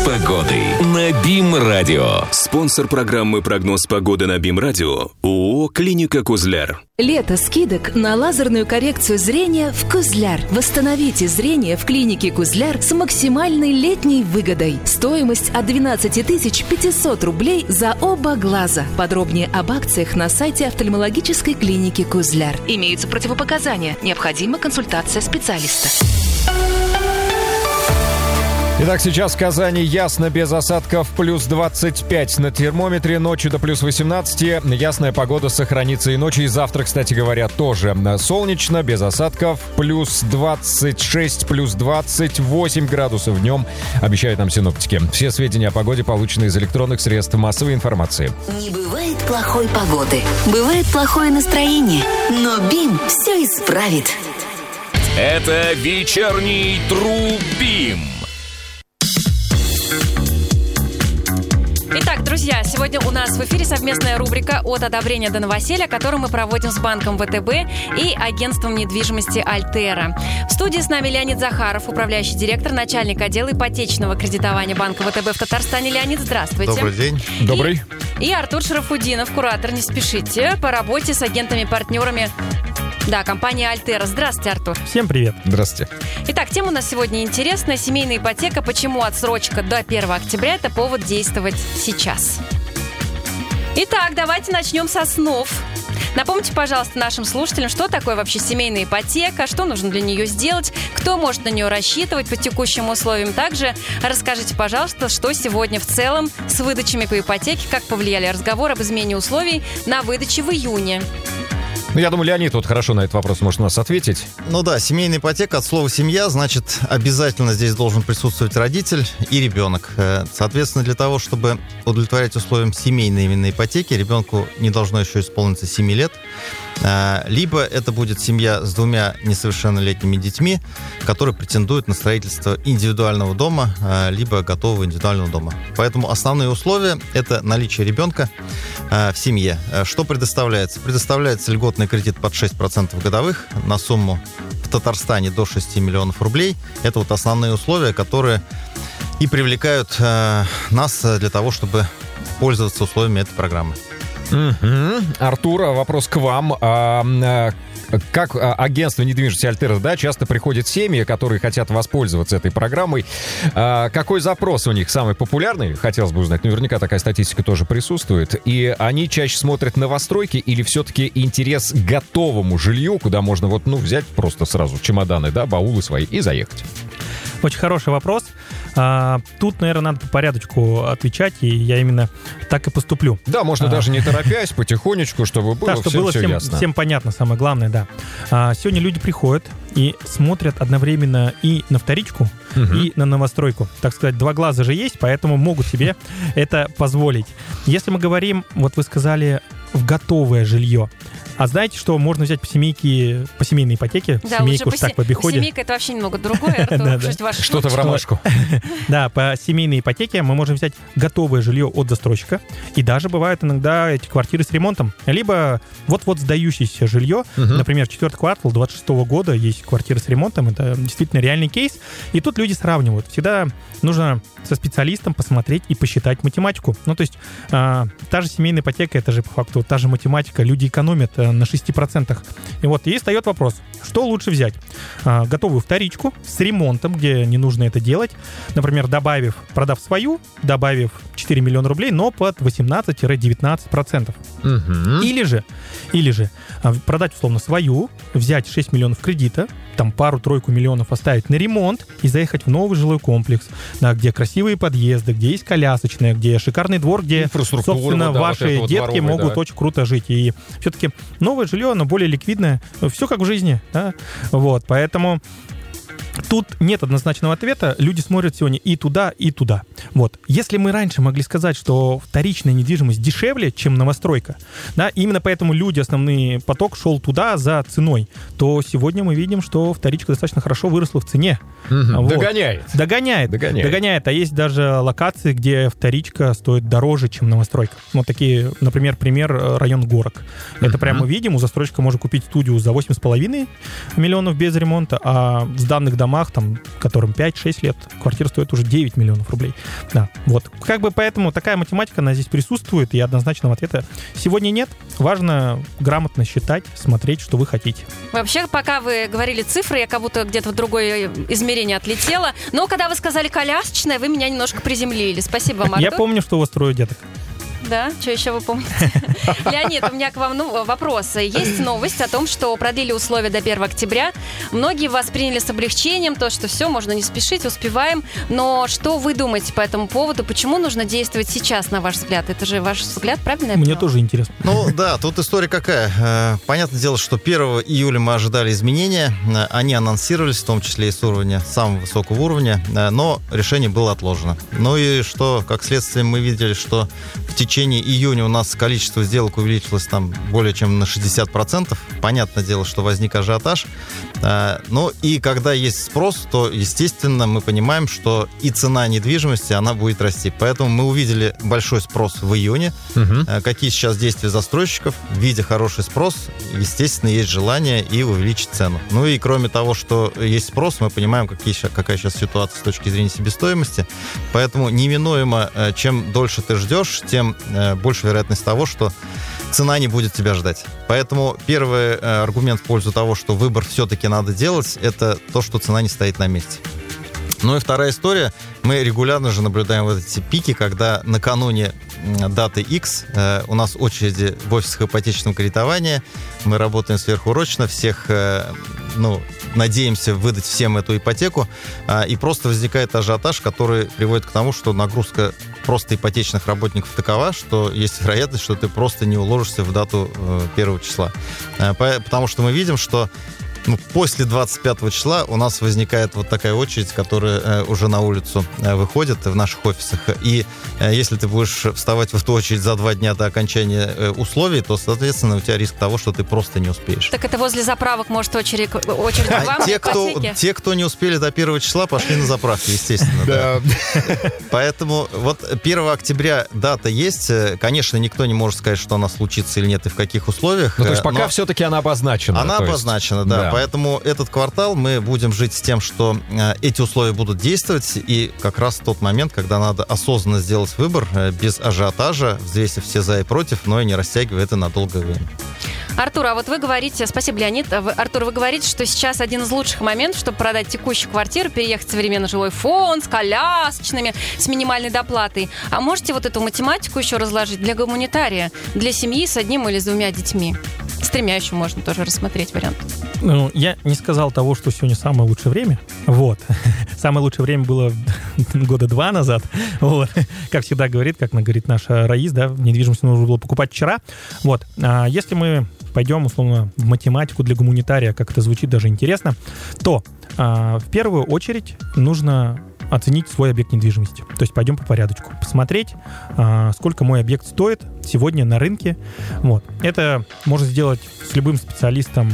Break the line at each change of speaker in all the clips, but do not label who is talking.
погоды на БИМ-радио.
Спонсор программы «Прогноз погоды» на БИМ-радио ООО «Клиника Кузляр».
Лето скидок на лазерную коррекцию зрения в Кузляр. Восстановите зрение в клинике Кузляр с максимальной летней выгодой. Стоимость от 12 500 рублей за оба глаза. Подробнее об акциях на сайте офтальмологической клиники Кузляр. Имеются противопоказания. Необходима консультация специалиста.
Итак, сейчас в Казани ясно, без осадков, плюс 25 на термометре, ночью до плюс 18. Ясная погода сохранится и ночью, и завтра, кстати говоря, тоже солнечно, без осадков, плюс 26, плюс 28 градусов днем, обещают нам синоптики. Все сведения о погоде получены из электронных средств массовой информации.
Не бывает плохой погоды, бывает плохое настроение, но БИМ все исправит.
Это вечерний Тру-БИМ.
Итак, друзья, сегодня у нас в эфире совместная рубрика «От одобрения до новоселья», которую мы проводим с банком ВТБ и агентством недвижимости «Альтера». В студии с нами Леонид Захаров, управляющий директор, начальник отдела ипотечного кредитования банка ВТБ в Татарстане. Леонид, здравствуйте.
Добрый день.
Добрый.
И Артур Шарафудинов, куратор, не спешите, по работе с агентами-партнерами. Да, компания «Альтера». Здравствуйте, Артур.
Всем привет.
Здравствуйте.
Итак, тема у нас сегодня интересная. Семейная ипотека. Почему отсрочка до 1 октября – это повод действовать сейчас? Итак, давайте начнем со снов. Напомните, пожалуйста, нашим слушателям, что такое вообще семейная ипотека, что нужно для нее сделать, кто может на нее рассчитывать по текущим условиям. Также расскажите, пожалуйста, что сегодня в целом с выдачами по ипотеке, как повлияли разговоры об измене условий на выдаче в июне.
Ну, я думаю, Леонид вот хорошо на этот вопрос может у нас ответить.
Ну да, семейная ипотека, от слова «семья», значит, обязательно здесь должен присутствовать родитель и ребенок. Соответственно, для того, чтобы удовлетворять условиям семейной именно ипотеки, ребенку не должно еще исполниться 7 лет. Либо это будет семья с 2 несовершеннолетними детьми, которые претендуют на строительство индивидуального дома, либо готового индивидуального дома. Поэтому основные условия – это наличие ребенка в семье. Что предоставляется? Предоставляется льготный кредит под 6% годовых на сумму в Татарстане до 6 миллионов рублей. Это вот основные условия, которые и привлекают нас для того, чтобы пользоваться условиями этой программы.
Артур, вопрос к вам. Как агентство недвижимости «Альтера», да, часто приходят семьи, которые хотят воспользоваться этой программой. Какой запрос у них самый популярный? Хотелось бы узнать. Наверняка такая статистика тоже присутствует. И они чаще смотрят новостройки или все-таки интерес к готовому жилью, куда можно вот, взять просто сразу чемоданы, да, баулы свои и заехать?
Очень хороший вопрос. Тут, наверное, надо по порядочку отвечать, и я именно так и поступлю.
Да, можно даже не торопясь, потихонечку, чтобы было,
чтобы было всем
ясно.
Всем понятно, самое главное, да. Сегодня люди приходят и смотрят одновременно и на вторичку, и на новостройку. Так сказать, 2 глаза же есть, поэтому могут себе это позволить. Если мы говорим, вот вы сказали, в готовое жилье. А знаете, что можно взять по семейной ипотеке?
Да,
семейку уж так в обиходе.
Семейка — это вообще немного другое, Артур.
Что-то в ромашку.
Да, по семейной ипотеке мы можем взять готовое жилье от застройщика. И даже бывают иногда эти квартиры с ремонтом. Либо вот-вот сдающееся жилье. Например, 4-й квартал 26 года есть квартиры с ремонтом. Это действительно реальный кейс. И тут люди сравнивают. Всегда нужно со специалистом посмотреть и посчитать математику. Ну, то есть та же семейная ипотека, это же по факту та же математика. Люди экономят на 6%. И вот ей встает вопрос, что лучше взять? Готовую вторичку с ремонтом, где не нужно это делать. Например, продав свою, добавив 4 миллиона рублей, но под 18-19%. Или же продать, условно, свою, взять 6 миллионов кредита, там пару-тройку миллионов оставить на ремонт и заехать в новый жилой комплекс, да, где красивые подъезды, где есть колясочная, где шикарный двор, где, собственно, ваши детки могут очень круто жить. И все-таки новое жилье, оно более ликвидное. Все как в жизни. Да? Вот, поэтому тут нет однозначного ответа. Люди смотрят сегодня и туда, и туда. Вот. Если мы раньше могли сказать, что вторичная недвижимость дешевле, чем новостройка, да, именно поэтому люди, основной поток шел туда за ценой, то сегодня мы видим, что вторичка достаточно хорошо выросла в цене. Вот. Догоняет. А есть даже локации, где вторичка стоит дороже, чем новостройка. Вот такие, например, район Горок. Это прямо мы видим. У застройщика можно купить студию за 8,5 миллионов без ремонта, а с данных домах, там, которым 5-6 лет, квартира стоит уже 9 миллионов рублей. Да, вот. Как бы поэтому такая математика, она здесь присутствует, и однозначного ответа сегодня нет. Важно грамотно считать, смотреть, что вы хотите.
Вообще, пока вы говорили цифры, я как будто где-то в другое измерение отлетела. Но когда вы сказали колясочная, вы меня немножко приземлили. Спасибо вам, Артур.
Я помню, что у вас трое деток.
Да, что еще вы помните? Леонид, у меня к вам вопрос. Есть новость о том, что продлили условия до 1 октября. Многие восприняли с облегчением то, что все, можно не спешить, успеваем. Но что вы думаете по этому поводу? Почему нужно действовать сейчас, на ваш взгляд? Это же ваш взгляд, правильно?
Мне тоже интересно.
Ну да, тут история какая. Понятное дело, что 1 июля мы ожидали изменения. Они анонсировались, в том числе и с уровня, самого высокого уровня, но решение было отложено. Ну и что, как следствие, мы видели, что в течение июня у нас количество сделок увеличилось там более чем на 60%. Понятное дело, что возник ажиотаж. Ну и когда есть спрос, то, естественно, мы понимаем, что и цена недвижимости, она будет расти. Поэтому мы увидели большой спрос в июне. Какие сейчас действия застройщиков? Видя хороший спрос, естественно, есть желание и увеличить цену. Ну и кроме того, что есть спрос, мы понимаем, какая сейчас ситуация с точки зрения себестоимости. Поэтому неминуемо, чем дольше ты ждешь, тем больше вероятность того, что цена не будет тебя ждать. Поэтому первый аргумент в пользу того, что выбор все-таки надо делать, это то, что цена не стоит на месте. Ну и вторая история. Мы регулярно же наблюдаем вот эти пики, когда накануне даты X у нас очереди в офисах ипотечного кредитования. Мы работаем сверхурочно, всех, надеемся выдать всем эту ипотеку. И просто возникает ажиотаж, который приводит к тому, что нагрузка просто ипотечных работников такова, что есть вероятность, что ты просто не уложишься в дату 1 числа. Потому что мы видим, что после 25 числа у нас возникает вот такая очередь, которая уже на улицу выходит в наших офисах. И если ты будешь вставать в эту очередь за 2 дня до окончания условий, то, соответственно, у тебя риск того, что ты просто не успеешь.
Так это возле заправок, может, очередь к вам?
Те, кто не успели до 1 числа, пошли на заправки, естественно. Да. Поэтому вот 1 октября дата есть. Конечно, никто не может сказать, что она случится или нет и в каких условиях.
Ну, то есть пока все-таки она обозначена.
Она обозначена, да. Поэтому этот квартал мы будем жить с тем, что эти условия будут действовать, и как раз в тот момент, когда надо осознанно сделать выбор, без ажиотажа, взвесив все за и против, но и не растягивая это на долгое время.
Артур, а вот вы говорите, спасибо, Леонид, Артур, вы говорите, что сейчас один из лучших моментов, чтобы продать текущую квартиру, переехать в современный жилой фонд с колясочными, с минимальной доплатой. А можете вот эту математику еще разложить для гуманитария, для семьи с 1 или с 2 детьми? С 3 еще можно тоже рассмотреть вариант.
Ну, я не сказал того, что сегодня самое лучшее время. Вот. Самое лучшее время было 2 года назад. Вот. Как всегда говорит наша Раис, да, недвижимость нужно было покупать вчера. Вот. А если мы пойдем, условно, в математику для гуманитария, как это звучит даже интересно, то в первую очередь нужно оценить свой объект недвижимости. То есть пойдем по порядочку. Посмотреть, сколько мой объект стоит сегодня на рынке. Вот. Это можно сделать с любым специалистом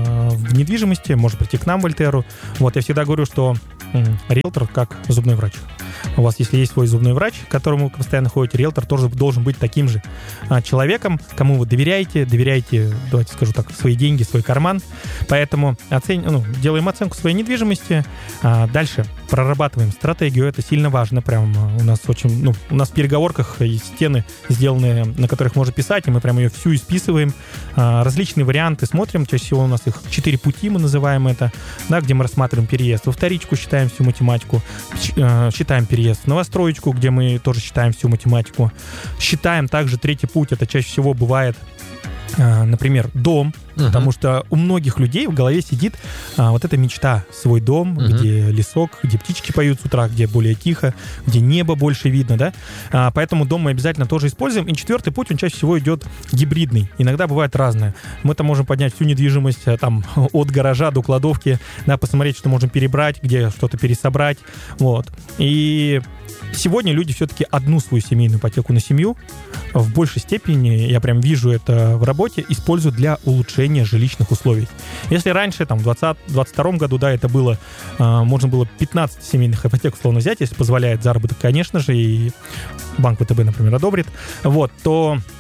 в недвижимости, может прийти к нам в Альтеру. Вот. Я всегда говорю, что риэлтор как зубной врач. У вас, если есть свой зубной врач, к которому вы постоянно ходите, риэлтор тоже должен быть таким же человеком, кому вы доверяете, давайте скажу так, свои деньги, свой карман. Поэтому делаем оценку своей недвижимости. Дальше прорабатываем стратегию, это сильно важно. Прям у нас у нас в переговорках есть стены, сделанные, на которых можно писать, и мы прям ее всю исписываем. Различные варианты смотрим. Чаще всего у нас их 4 пути, мы называем это, да, где мы рассматриваем переезд. Во вторичку считаем всю математику, считаем переезд в новостроечку, где мы тоже считаем всю математику. Считаем также 3-й путь, это чаще всего бывает, например, дом, потому что у многих людей в голове сидит вот эта мечта, свой дом, где лесок, где птички поют с утра, где более тихо, где небо больше видно, да, поэтому дом мы обязательно тоже используем. И 4-й путь, он чаще всего идет гибридный, иногда бывает разное. Мы там можем поднять всю недвижимость там от гаража до кладовки, да, посмотреть, что можем перебрать, где что-то пересобрать, вот. И сегодня люди все-таки одну свою семейную ипотеку на семью в большей степени, я прям вижу это в работе, используют для улучшения жилищных условий. Если раньше, там, в 2022 году, да, это было, можно было 15 семейных ипотек условно взять, если позволяет заработок, конечно же, и банк ВТБ, например, одобрит, вот, то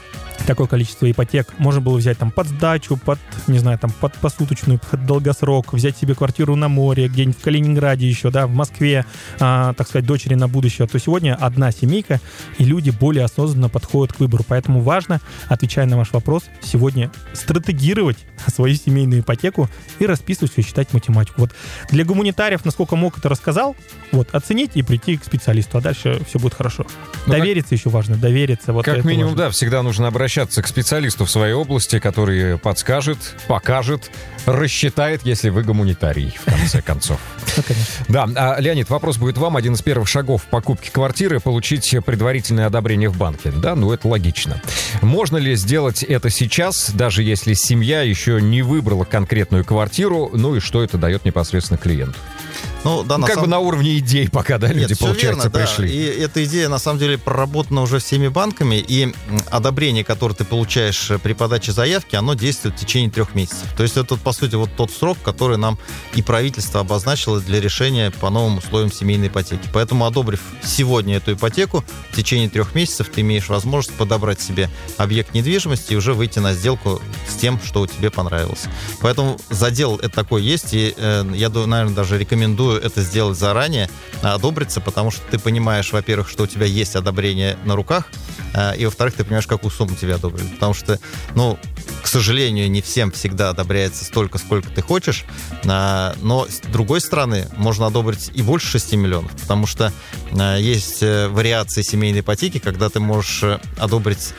такое количество ипотек. Можно было взять там под сдачу, под, не знаю, там под посуточную, под долгосрок, взять себе квартиру на море, где-нибудь в Калининграде еще, да, в Москве, так сказать, дочери на будущее. То сегодня одна семейка, и люди более осознанно подходят к выбору. Поэтому важно, отвечая на ваш вопрос, сегодня стратегировать свою семейную ипотеку и расписывать все, считать математику. Вот для гуманитариев, насколько мог, это рассказал, вот, оценить и прийти к специалисту, а дальше все будет хорошо. Довериться еще важно, довериться. Вот
как минимум,
важно.
Да, всегда нужно обращаться к специалисту в своей области, который подскажет, покажет, рассчитает, если вы гуманитарий, в конце концов. Да, Леонид, вопрос будет вам. Один из первых шагов в покупке квартиры — получить предварительное одобрение в банке. Да, ну это логично. Можно ли сделать это сейчас, даже если семья еще не выбрала конкретную квартиру, ну и что это дает непосредственно клиенту?
Ну, да,
как бы на уровне идей пока, да, люди, получается,
верно,
пришли.
Да. И эта идея, на самом деле, проработана уже всеми банками, и одобрение, которое ты получаешь при подаче заявки, оно действует в течение 3 месяцев. То есть это, по сути, вот тот срок, который нам и правительство обозначило для решения по новым условиям семейной ипотеки. Поэтому, одобрив сегодня эту ипотеку, в течение 3 месяцев ты имеешь возможность подобрать себе объект недвижимости и уже выйти на сделку с тем, что тебе понравилось. Поэтому задел это такой есть, и я, наверное, даже рекомендую это сделать заранее, одобриться, потому что ты понимаешь, во-первых, что у тебя есть одобрение на руках, и, во-вторых, ты понимаешь, какую сумму тебе одобрили. Потому что, ну, к сожалению, не всем всегда одобряется столько, сколько ты хочешь, но, с другой стороны, можно одобрить и больше 6 миллионов, потому что есть вариации семейной ипотеки, когда ты можешь одобрить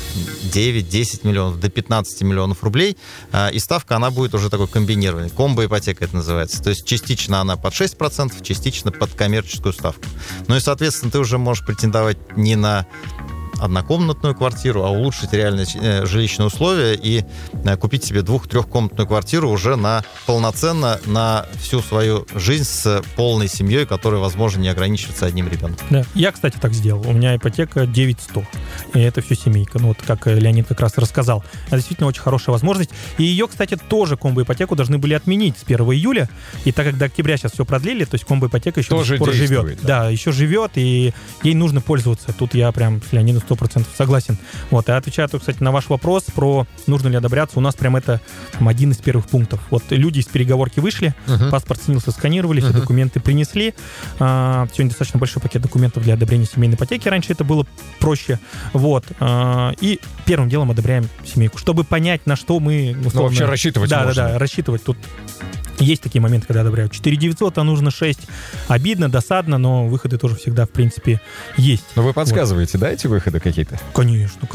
9-10 миллионов, до 15 миллионов рублей, и ставка, она будет уже такой комбинированной. Комбо-ипотека это называется. То есть частично она под 6%, частично под коммерческую ставку. Ну и, соответственно, ты уже можешь претендовать не на однокомнатную квартиру, а улучшить реальные жилищные условия и купить себе 2-3-комнатную квартиру уже полноценно на всю свою жизнь с полной семьей, которая, возможно, не ограничивается одним ребенком.
Да, я, кстати, так сделал. У меня ипотека 9100, и это все семейка. Ну вот как Леонид как раз рассказал. Это действительно очень хорошая возможность. И ее, кстати, тоже комбо-ипотеку должны были отменить с 1 июля. И так как до октября сейчас все продлили, то есть комбо-ипотека еще
тоже
до сих пор живет. Да, еще живет, и ей нужно пользоваться. Тут я прям с Леонидом 100% согласен. Вот, и отвечая, кстати, на ваш вопрос про нужно ли одобряться, у нас прям это один из первых пунктов. Вот люди из переговорки вышли, паспорт снился, сканировали, все документы принесли. Сегодня достаточно большой пакет документов для одобрения семейной ипотеки. Раньше это было проще. Вот. И первым делом одобряем семейку, чтобы понять, на что мы условно...
вообще рассчитывать можно.
Да, рассчитывать. Тут есть такие моменты, когда одобряют 4900, а нужно 6. Обидно, досадно, но выходы тоже всегда, в принципе, есть.
Но вы подсказываете, да, эти выходы какие-то?
Конечно.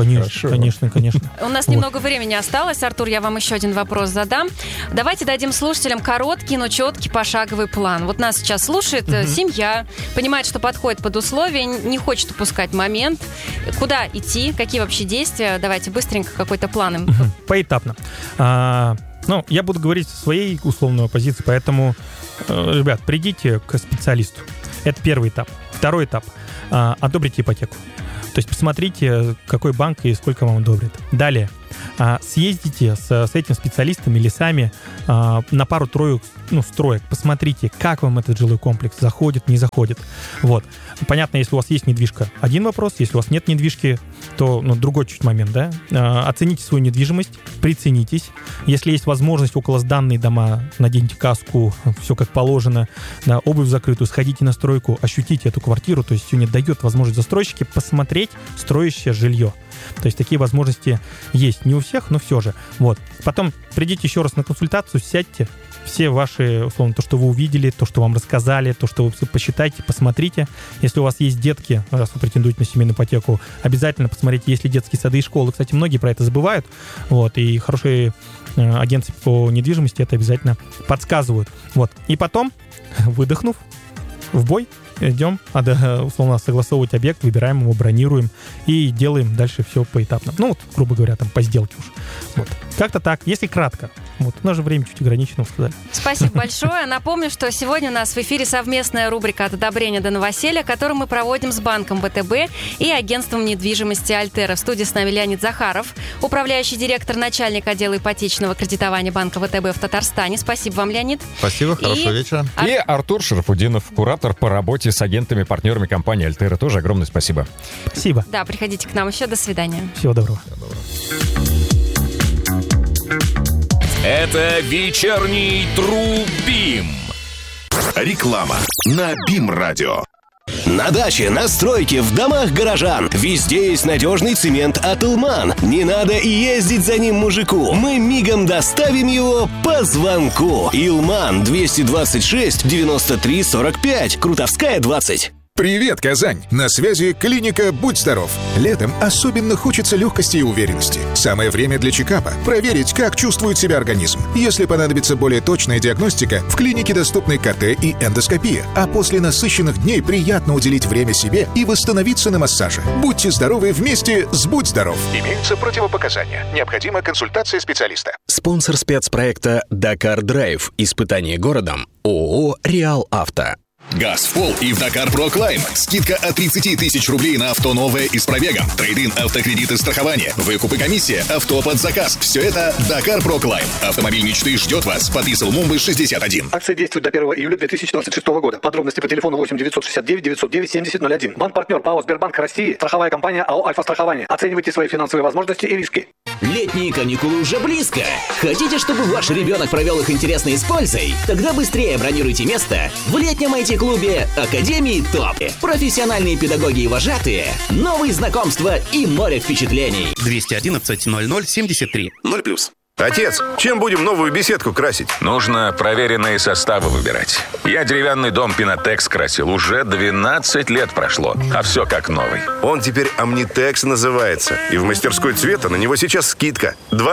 У нас немного времени осталось. Артур, я вам еще один вопрос задам. Давайте дадим слушателям короткий, но четкий пошаговый план. Вот нас сейчас слушает семья, понимает, что подходит под условия, не хочет упускать момент. Куда идти? Какие вообще действия? Давайте быстренько какой-то план им.
Поэтапно. Ну, я буду говорить со своей условной позиции, поэтому, ребят, придите к специалисту. Это первый этап. Второй этап. Одобрите ипотеку. То есть посмотрите, какой банк и сколько вам одобрит. Далее. Съездите с этим специалистом или сами на пару-трою строек. Посмотрите, как вам этот жилой комплекс заходит, не заходит. Вот. Понятно, если у вас есть недвижка, один вопрос. Если у вас нет недвижки, то другой чуть момент, да. Оцените свою недвижимость, приценитесь. Если есть возможность около сданные дома, наденьте каску, все как положено, да, обувь закрытую, сходите на стройку, ощутите эту квартиру. То есть сегодня дает возможность застройщике посмотреть строящее жилье. То есть такие возможности есть. Не у всех, но все же. Вот. Потом придите еще раз на консультацию, сядьте, все ваши, условно, то, что вы увидели, то, что вам рассказали, то, что вы посчитайте, посмотрите. Если у вас есть детки, раз вы претендуете на семейную ипотеку, обязательно посмотрите, есть ли детские сады и школы. Кстати, многие про это забывают. Вот. И хорошие агентства по недвижимости это обязательно подсказывают. Вот. И потом, выдохнув, в бой, идем, условно, согласовывать объект, выбираем его, бронируем и делаем дальше все поэтапно. Ну, вот, грубо говоря, там по сделке уж. Вот. Как-то так, если кратко. Вот, у нас же время чуть ограничено, сказали.
Спасибо большое. Напомню, что сегодня у нас в эфире совместная рубрика «От одобрения до новоселья», которую мы проводим с банком ВТБ и агентством недвижимости «Альтера». В студии с нами Леонид Захаров, управляющий директор, начальник отдела ипотечного кредитования банка ВТБ в Татарстане. Спасибо вам, Леонид.
Спасибо, хорошего вечера.
И Артур Шарафутдинов, куратор по работе с агентами, партнерами компании «Альтера». Тоже огромное спасибо.
Спасибо.
Да, приходите к нам еще. До свидания.
Всего доброго.
Это вечерний Трубим.
Реклама на БИМ-радио.
На даче, на стройке, в домах горожан. Везде есть надежный цемент от Илман. Не надо и ездить за ним мужику. Мы мигом доставим его по звонку. Илман 226 93 45. Крутовская 20.
Привет, Казань! На связи клиника «Будь здоров». Летом особенно хочется легкости и уверенности. Самое время для чекапа. Проверить, как чувствует себя организм. Если понадобится более точная диагностика, в клинике доступны КТ и эндоскопия. А после насыщенных дней приятно уделить время себе и восстановиться на массаже. Будьте здоровы вместе с «Будь здоров». Имеются противопоказания. Необходима консультация специалиста.
Спонсор спецпроекта «Дакар Драйв». Испытание городом. ООО «Реал Авто».
Газ в пол и в Dakar Pro Climb. Скидка от 30 тысяч рублей на авто новое и с пробегом. Трейд-ин, автокредиты, страхование. Выкуп и комиссия. Авто под заказ. Все это Dakar Pro Climb. Автомобиль мечты ждет вас. Подписал Мумбы 61.
Акция действует до 1 июля 2026 года. Подробности по телефону 8 969 909 7001. Банк-партнер ПАО Сбербанк России. Страховая компания АО Альфа-страхование. Оценивайте свои финансовые возможности и риски.
Летние каникулы уже близко. Хотите, чтобы ваш ребенок провел их интересно и с пользой? Тогда быстрее бронируйте место в летнем IT-клубе Академии ТОП. Профессиональные педагоги и вожатые, новые знакомства и море впечатлений.
211 00 73 0+.
Отец, чем будем новую беседку красить?
Нужно проверенные составы выбирать. Я деревянный дом Пинотекс красил. Уже 12 лет прошло, а все как новый.
Он теперь Omnitex называется. И в мастерской цвета на него сейчас скидка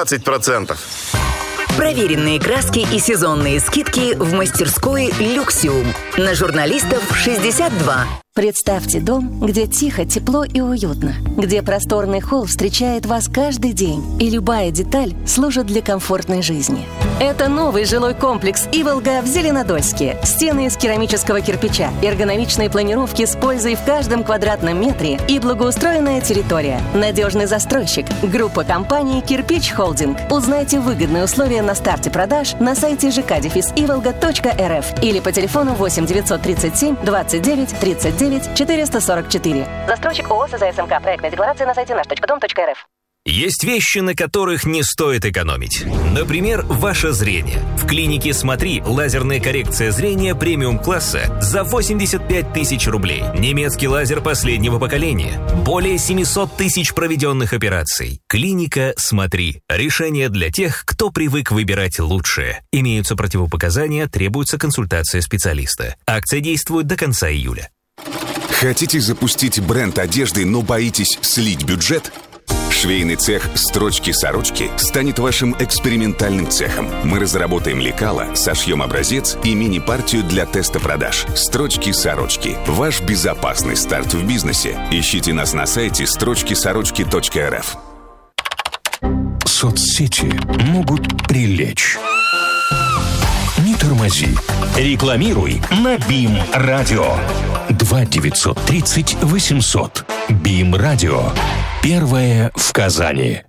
20%.
Проверенные краски и сезонные скидки в мастерской «Люксиум». На журналистов 62. Представьте дом, где тихо, тепло и уютно, где просторный холл встречает вас каждый день, и любая деталь служит для комфортной жизни. Это новый жилой комплекс «Иволга» в Зеленодольске. Стены из керамического кирпича, эргономичные планировки с пользой в каждом квадратном метре и благоустроенная территория. Надежный застройщик. Группа компаний «Кирпич Холдинг». Узнайте выгодные условия на старте продаж на сайте jk-ivolga.rf или по телефону 8 937 29 39 444. Застройщик ООО СЗСМК. Проектная декларация на сайте наш.дом.рф.
Есть вещи, на которых не стоит экономить. Например, ваше зрение. В клинике «Смотри» лазерная коррекция зрения премиум-класса за 85 тысяч рублей. Немецкий лазер последнего поколения. Более 700 тысяч проведенных операций. Клиника «Смотри». Решение для тех, кто привык выбирать лучшее. Имеются противопоказания, требуется консультация специалиста. Акция действует до конца июля.
Хотите запустить бренд одежды, но боитесь слить бюджет? Швейный цех «Строчки-сорочки» станет вашим экспериментальным цехом. Мы разработаем лекало, сошьем образец и мини-партию для теста продаж. «Строчки-сорочки» – ваш безопасный старт в бизнесе. Ищите нас на сайте строчкисорочки.рф.
Соцсети могут прилечь. Не тормози. Рекламируй на БИМ-радио. 2 930 800. БИМ-радио. Первое в Казани.